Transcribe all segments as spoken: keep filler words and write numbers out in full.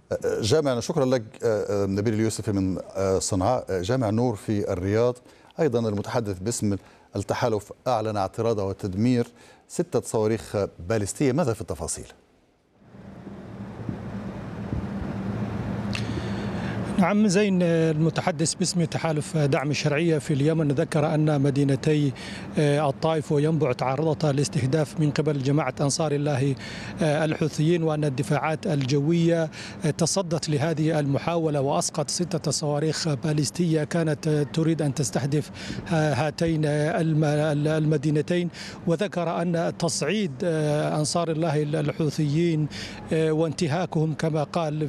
جامع، شكرا لك نبيل اليوسفي من صنعاء. جامع نور في الرياض أيضا المتحدث باسم التحالف أعلن اعتراضه وتدمير ستة صواريخ باليستية، ماذا في التفاصيل؟ نعم زين، المتحدث باسم تحالف دعم الشرعية في اليمن ذكر أن مدينتي الطائف وينبع تعرضتا لاستهداف من قبل جماعة أنصار الله الحوثيين، وأن الدفاعات الجوية تصدت لهذه المحاولة وأسقط ستة صواريخ باليستية كانت تريد أن تستهدف هاتين المدينتين. وذكر أن تصعيد أنصار الله الحوثيين وانتهاكهم كما قال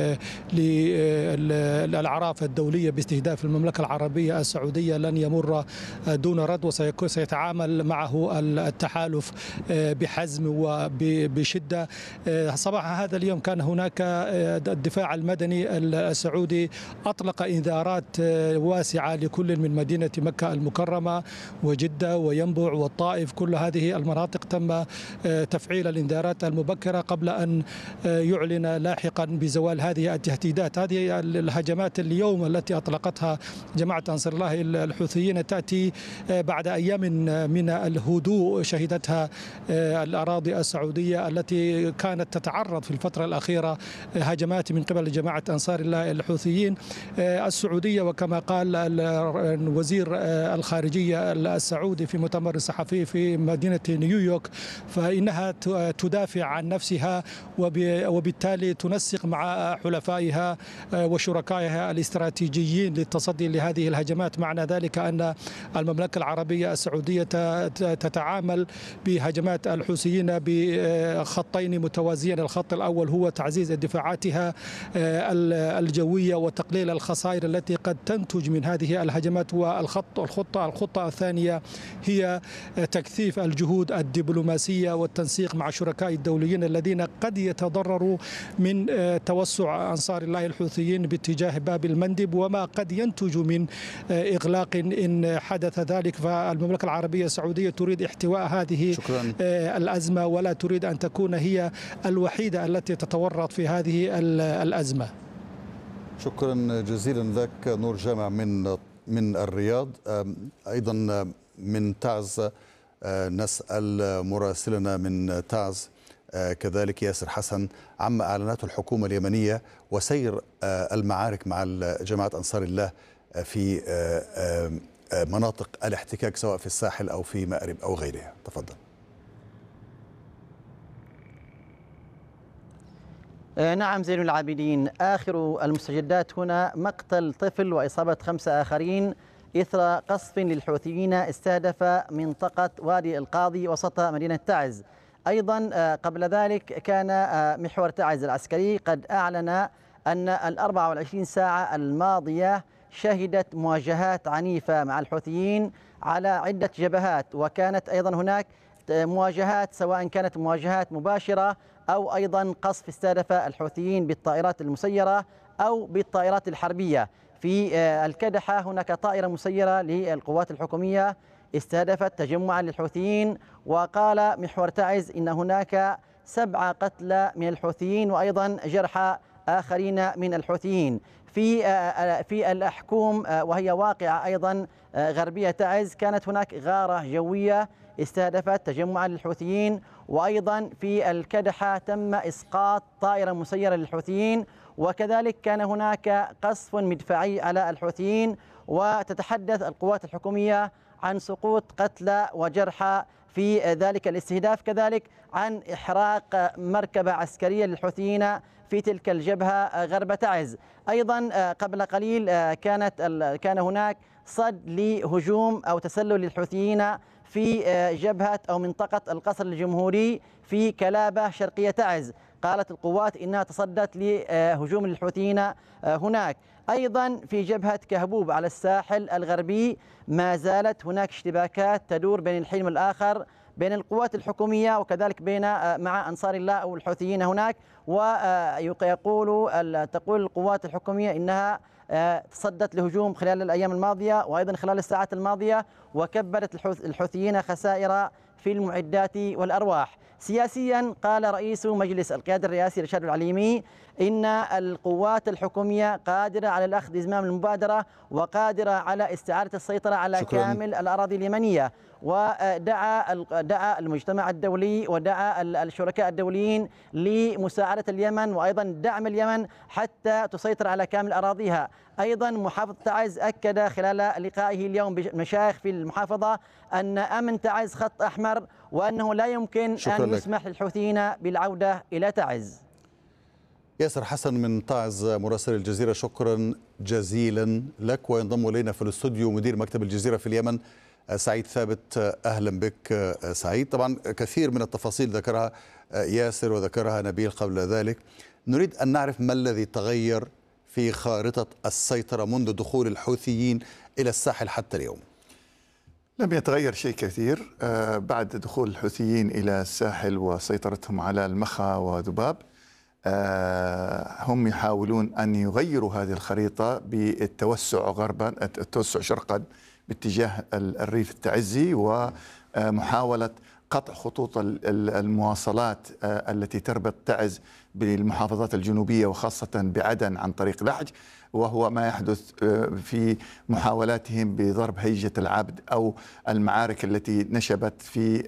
الأعراف الدولية باستهداف المملكة العربية السعودية لن يمر دون رد، وسيتعامل معه التحالف بحزم وبشدة. صباح هذا اليوم كان هناك الدفاع المدني السعودي أطلق إنذارات واسعة لكل من مدينة مكة المكرمة وجدة وينبع والطائف، كل هذه المناطق تم تفعيل الإنذارات المبكرة قبل أن يعلن لاحقا بزوال هذه التهديدات. هذه الهجمات اليوم التي أطلقتها جماعة أنصار الله الحوثيين تأتي بعد أيام من الهدوء شهدتها الأراضي السعودية التي كانت تتعرض في الفترة الأخيرة هجمات من قبل جماعة أنصار الله الحوثيين. السعودية وكما قال وزير الخارجية السعودي في مؤتمر صحفي في مدينة نيويورك، فإنها تدافع عن نفسها وبالتالي تنسق مع حلفائها وشركائها الاستراتيجيين للتصدي لهذه الهجمات. معنى ذلك أن المملكة العربية السعودية تتعامل بهجمات الحوثيين بخطين متوازيين. الخط الأول هو تعزيز دفاعاتها الجوية وتقليل الخسائر التي قد تنتج من هذه الهجمات، والخط الخطة الخطة الثانية هي تكثيف الجهود الدبلوماسية والتنسيق مع شركاء الدوليين الذين قد يتضرروا من توسع أنصار الله الحوثيين باتجاه باب المندب وما قد ينتج من إغلاق إن حدث ذلك. فالمملكة العربية السعودية تريد احتواء هذه شكرا. الأزمة ولا تريد أن تكون هي الوحيدة التي تتورط في هذه الأزمة. شكرا جزيلا لك نور جامع من من الرياض. أيضا من تعز نسأل مراسلنا من تعز كذلك ياسر حسن عما أعلنته الحكومة اليمنية وسير المعارك مع جماعة أنصار الله في مناطق الاحتكاك سواء في الساحل أو في مأرب أو غيرها. تفضل. نعم زين العابدين، آخر المستجدات هنا مقتل طفل وإصابة خمسة آخرين إثر قصف للحوثيين استهدف منطقة وادي القاضي وسط مدينة تعز. أيضا قبل ذلك كان محور تعز العسكري قد أعلن أن الأربع والعشرين ساعة الماضية شهدت مواجهات عنيفة مع الحوثيين على عدة جبهات، وكانت أيضا هناك مواجهات سواء كانت مواجهات مباشرة أو أيضا قصف استهدف الحوثيين بالطائرات المسيرة أو بالطائرات الحربية. في الكدحة هناك طائرة مسيرة للقوات الحكومية استهدفت تجمعا للحوثيين، وقال محور تعز إن هناك سبعة قتلى من الحوثيين وأيضا جرحى آخرين من الحوثيين. في في الأحكوم وهي واقعة أيضا غربية تعز كانت هناك غارة جوية استهدفت تجمعا للحوثيين، وأيضا في الكدحة تم إسقاط طائرة مسيرة للحوثيين، وكذلك كان هناك قصف مدفعي على الحوثيين. وتتحدث القوات الحكومية عن سقوط قتلى وجرحى في ذلك الاستهداف، كذلك عن إحراق مركبة عسكرية للحوثيين في تلك الجبهة غرب تعز. أيضا قبل قليل كانت كان هناك صد لهجوم أو تسلل للحوثيين في جبهة أو منطقة القصر الجمهوري في كلابة شرقية تعز. قالت القوات إنها تصدت لهجوم الحوثيين هناك. أيضا في جبهة كهبوب على الساحل الغربي ما زالت هناك اشتباكات تدور بين الحين والآخر بين القوات الحكومية وكذلك بين مع أنصار الله أو الحوثيين هناك. ويقول تقول القوات الحكومية إنها تصدت لهجوم خلال الأيام الماضية وأيضا خلال الساعات الماضية، وكبدت الحوثيين خسائر في المعدات والأرواح. سياسيا قال رئيس مجلس القيادة الرئاسي رشاد العليمي إن القوات الحكومية قادرة على الأخذ زمام المبادرة وقادرة على استعادة السيطرة على شكراً. كامل الأراضي اليمنية، ودعا دعا المجتمع الدولي ودعا الشركاء الدوليين لمساعدة اليمن وأيضا دعم اليمن حتى تسيطر على كامل أراضيها. أيضا محافظ تعز أكد خلال لقائه اليوم بالمشايخ في المحافظة أن أمن تعز خط أحمر، وأنه لا يمكن أن يسمح للحوثيين بالعودة إلى تعز. ياسر حسن من تعز مراسل الجزيرة، شكرا جزيلا لك. وينضم إلينا في الاستوديو مدير مكتب الجزيرة في اليمن سعيد ثابت. أهلا بك سعيد. طبعا كثير من التفاصيل ذكرها ياسر وذكرها نبيل قبل ذلك. نريد أن نعرف ما الذي تغير في خارطة السيطرة منذ دخول الحوثيين إلى الساحل حتى اليوم. لم يتغير شيء كثير بعد دخول الحوثيين إلى الساحل وسيطرتهم على المخا وذباب. هم يحاولون أن يغيروا هذه الخريطة بالتوسع غربا، التوسع شرقا باتجاه الريف التعزي، ومحاولة قطع خطوط المواصلات التي تربط تعز بالمحافظات الجنوبية وخاصة بعدن عن طريق لحج، وهو ما يحدث في محاولاتهم بضرب هيجة العبد أو المعارك التي نشبت في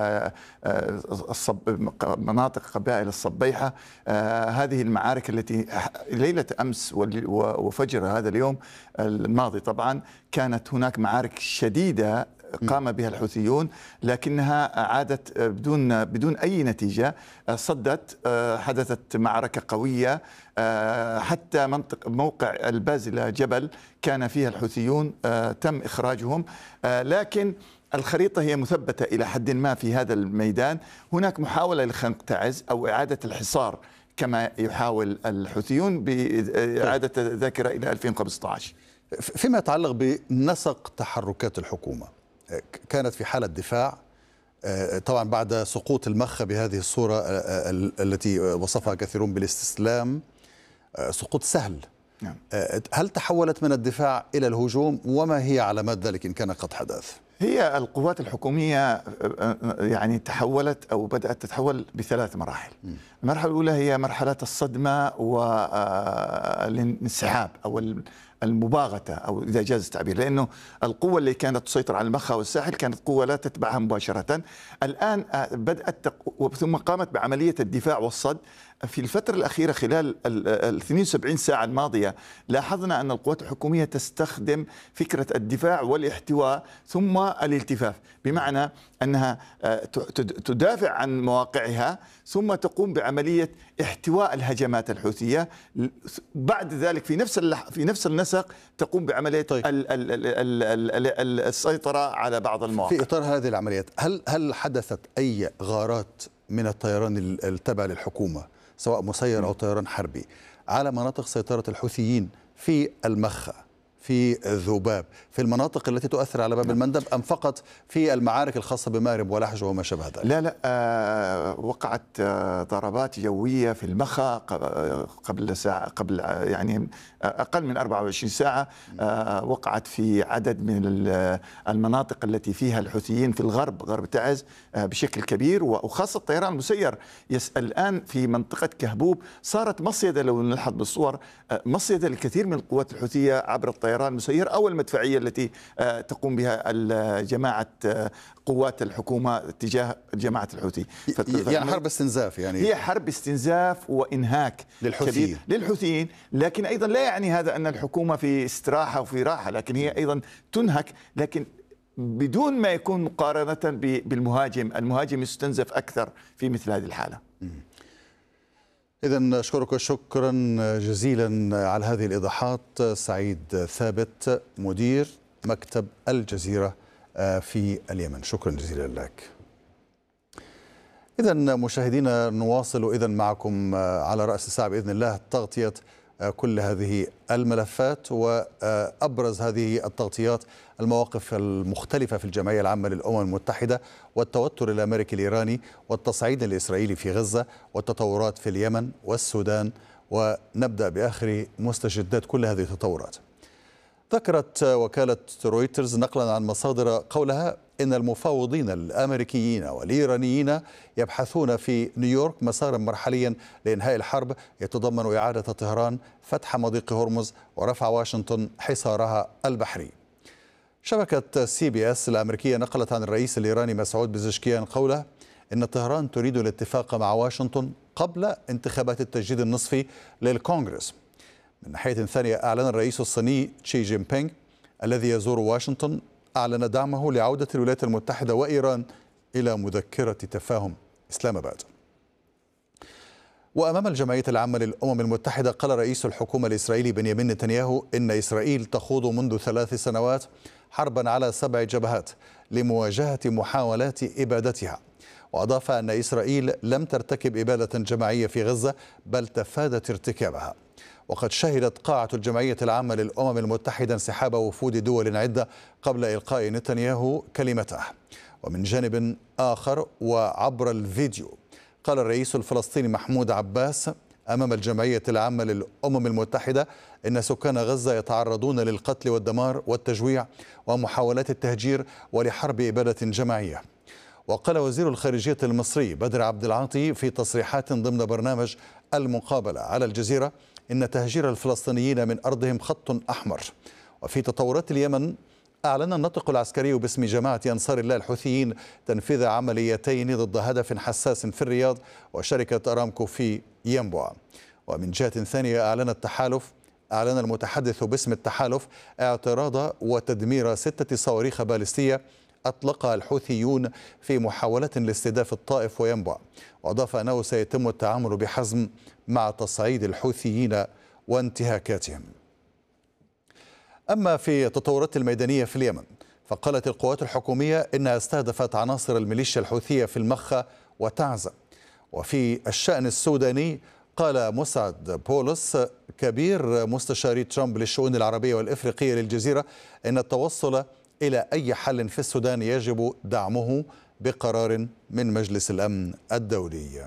مناطق قبائل الصبيحة. هذه المعارك التي ليلة أمس وفجر هذا اليوم الماضي طبعا كانت هناك معارك شديدة قام بها الحوثيون، لكنها عادت بدون بدون أي نتيجة. صدت، حدثت معركة قوية حتى منطق موقع البازلة جبل كان فيها الحوثيون تم إخراجهم، لكن الخريطة هي مثبتة إلى حد ما في هذا الميدان. هناك محاولة لخنق تعز أو إعادة الحصار كما يحاول الحوثيون بإعادة الذاكرة إلى ألفين وخمسة عشر. فيما يتعلق بنسق تحركات الحكومة، كانت في حالة دفاع طبعا بعد سقوط المخ بهذه الصورة التي وصفها كثيرون بالاستسلام، سقوط سهل. نعم. هل تحولت من الدفاع إلى الهجوم، وما هي علامات ذلك إن كان قد حدث؟ هي القوات الحكومية يعني تحولت أو بدأت تتحول بثلاث مراحل. م. المرحلة الأولى هي مرحلة الصدمة والانسحاب أو المباغتة أو إذا جاز التعبير، لأنه القوة اللي كانت تسيطر على المخا والساحل كانت قوة لا تتبعها مباشرة. الآن بدأت ثم قامت بعملية الدفاع والصد. في الفترة الأخيرة خلال ال اثنتين وسبعين ساعة الماضية لاحظنا أن القوات الحكومية تستخدم فكرة الدفاع والاحتواء ثم الالتفاف، بمعنى أنها تدافع عن مواقعها ثم تقوم بعملية احتواء الهجمات الحوثية. بعد ذلك في نفس في نفس النسق تقوم بعملية طيب. ال ال ال ال السيطرة على بعض المواقع. في إطار هذه العمليات هل هل حدثت أي غارات من الطيران التابع للحكومة سواء مسير أو طيران حربي على مناطق سيطرة الحوثيين في المخا، في ذباب، في المناطق التي تؤثر على باب المندب، أم فقط في المعارك الخاصة بمارب ولحج وما شابه ذلك؟ لا لا آه وقعت آه ضربات جوية في المخا قبل ساعة، قبل يعني أقل من أربعة وعشرين ساعة. آه وقعت في عدد من المناطق التي فيها الحوثيين في الغرب، غرب تعز آه بشكل كبير، وخاصة الطيران المسير. الآن في منطقة كهبوب صارت مصيدة، لو نلحظ بالصور آه مصيدة للكثير من القوات الحوثية عبر الطيران المسير أو المدفعية التي تقوم بها جماعة قوات الحكومة تجاه جماعة الحوثي. يعني حرب استنزاف، يعني هي حرب استنزاف وإنهاك للحوثيين للحوثيين لكن أيضا لا يعني هذا أن الحكومة في استراحة وفي راحة، لكن هي أيضا تنهك، لكن بدون ما يكون مقارنة بالمهاجم. المهاجم يستنزف أكثر في مثل هذه الحالة. إذن أشكرك شكرا جزيلا على هذه الإيضاحات سعيد ثابت مدير مكتب الجزيرة في اليمن، شكرا جزيلا لك. إذن مشاهدينا نواصل إذن معكم على رأس الساعة بإذن الله تغطية كل هذه الملفات، وأبرز هذه التغطيات المواقف المختلفة في الجمعية العامة للأمم المتحدة، والتوتر الأمريكي الإيراني، والتصعيد الإسرائيلي في غزة، والتطورات في اليمن والسودان، ونبدأ بآخر مستجدات كل هذه التطورات. ذكرت وكالة رويترز نقلا عن مصادر قولها إن المفاوضين الأمريكيين والإيرانيين يبحثون في نيويورك مسارا مرحليا لإنهاء الحرب يتضمن إعادة طهران فتح مضيق هرمز ورفع واشنطن حصارها البحري. شبكة سي بي اس الأمريكية نقلت عن الرئيس الإيراني مسعود بزشكيان قوله إن طهران تريد الاتفاق مع واشنطن قبل انتخابات التجديد النصفي للكونغرس. من ناحية ثانية، أعلن الرئيس الصيني شي جين بينغ الذي يزور واشنطن أعلن دعمه لعودة الولايات المتحدة وإيران إلى مذكرة تفاهم إسلام آباد. وأمام الجمعية العامة للأمم المتحدة قال رئيس الحكومة الإسرائيلي بنيامين نتنياهو إن إسرائيل تخوض منذ ثلاث سنوات حربا على سبع جبهات لمواجهة محاولات إبادتها، وأضاف أن إسرائيل لم ترتكب إبادة جماعية في غزة بل تفادت ارتكابها. وقد شهدت قاعة الجمعية العامة للأمم المتحدة انسحاب وفود دول عدة قبل إلقاء نتنياهو كلمته. ومن جانب آخر وعبر الفيديو قال الرئيس الفلسطيني محمود عباس أمام الجمعية العامة للأمم المتحدة إن سكان غزة يتعرضون للقتل والدمار والتجويع ومحاولات التهجير ولحرب إبادة جماعية. وقال وزير الخارجية المصري بدر عبد العاطي في تصريحات ضمن برنامج المقابلة على الجزيرة إن تهجير الفلسطينيين من أرضهم خط أحمر. وفي تطورات اليمن، أعلن الناطق العسكري باسم جماعة أنصار الله الحوثيين تنفيذ عمليتين ضد هدف حساس في الرياض وشركة أرامكو في ينبع. ومن جهة ثانية، أعلن التحالف أعلن المتحدث باسم التحالف اعتراض وتدمير ستة صواريخ باليستية أطلقها الحوثيون في محاولة لاستهداف الطائف وينبع. وأضاف أنه سيتم التعامل بحزم مع تصعيد الحوثيين وانتهاكاتهم. أما في التطورات الميدانية في اليمن، فقالت القوات الحكومية إنها استهدفت عناصر الميليشيا الحوثية في المخا وتعزة. وفي الشأن السوداني قال مسعد بولس كبير مستشاري ترامب للشؤون العربية والإفريقية للجزيرة إن التوصل إلى أي حل في السودان يجب دعمه بقرار من مجلس الأمن الدولي.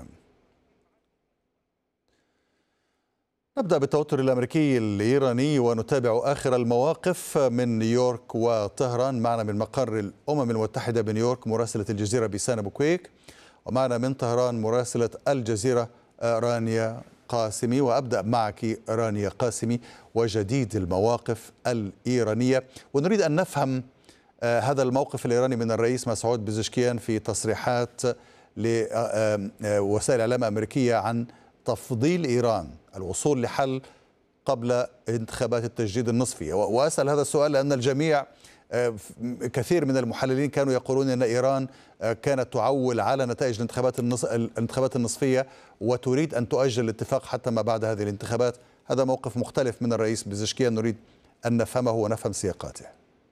نبدأ بالتوتر الأمريكي الإيراني ونتابع آخر المواقف من نيويورك وطهران. معنا من مقر الأمم المتحدة بنيويورك مراسلة الجزيرة بيسان بوكويك، ومعنا من طهران مراسلة الجزيرة رانيا قاسمي. وأبدأ معك رانيا قاسمي وجديد المواقف الإيرانية، ونريد أن نفهم هذا الموقف الإيراني من الرئيس مسعود بزشكيان في تصريحات لوسائل إعلام أمريكية عن تفضيل إيران الوصول لحل قبل انتخابات التجديد النصفي. وأسأل هذا السؤال لأن الجميع كثير من المحللين كانوا يقولون أن إيران كانت تعول على نتائج الانتخابات الانتخابات النصفية وتريد أن تؤجل الاتفاق حتى ما بعد هذه الانتخابات. هذا موقف مختلف من الرئيس بزشكيان، نريد أن نفهمه ونفهم سياقاته.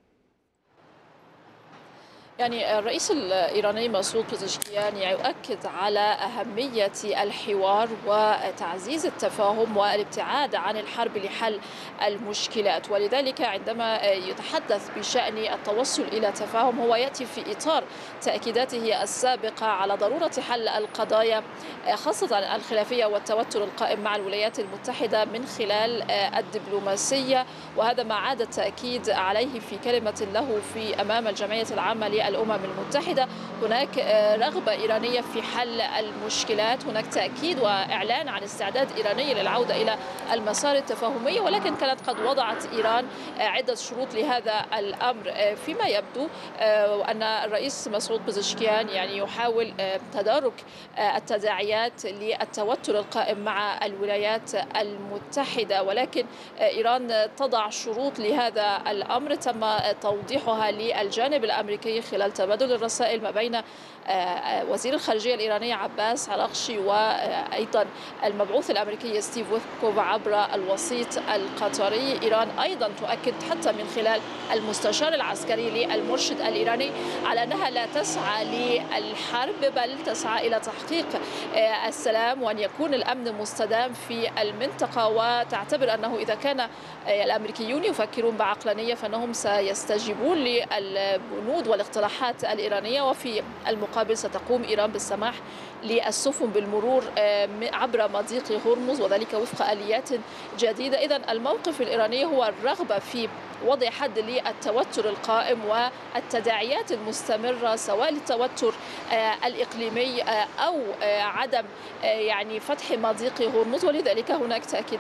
يعني الرئيس الإيراني مسعود بزشكيان يؤكد على أهمية الحوار وتعزيز التفاهم والابتعاد عن الحرب لحل المشكلات، ولذلك عندما يتحدث بشأن التوصل إلى تفاهم هو يأتي في إطار تأكيداته السابقة على ضرورة حل القضايا خاصة الخلافية والتوتر القائم مع الولايات المتحدة من خلال الدبلوماسية، وهذا ما عاد التأكيد عليه في كلمة له في أمام الجمعية العامة للأمم المتحدة. هناك رغبة إيرانية في حل المشكلات، هناك تأكيد وإعلان عن استعداد إيراني للعودة إلى المسار التفاهمي، ولكن كانت قد وضعت إيران عدة شروط لهذا الأمر. فيما يبدو أن الرئيس مسعود بزشكيان يعني يحاول تدارك التداعيات للتوتر القائم مع الولايات المتحدة، ولكن إيران تضع شروط لهذا الأمر تم توضيحها للجانب الأمريكي خلال تبادل الرسائل ما بين وزير الخارجية الإيراني عباس عراقشي وأيضا المبعوث الأمريكي ستيف ويتكوف عبر الوسيط القطري. إيران أيضا تؤكد حتى من خلال المستشار العسكري للمرشد الإيراني على أنها لا تسعى للحرب بل تسعى إلى تحقيق السلام وأن يكون الأمن مستدام في المنطقة، وتعتبر أنه إذا كان الأمريكيون يفكرون بعقلانية فإنهم سيستجيبون للبنود والاقتراحات المصطلحات الإيرانية، وفي المقابل ستقوم إيران بالسماح للسفن بالمرور عبر مضيق هرمز، وذلك وفق آليات جديدة. إذن الموقف الإيراني هو الرغبة في وضع حد للتوتر القائم والتداعيات المستمرة، سواء للتوتر الإقليمي أو عدم يعني فتح مضيق هرمز، ولذلك هناك تأكيد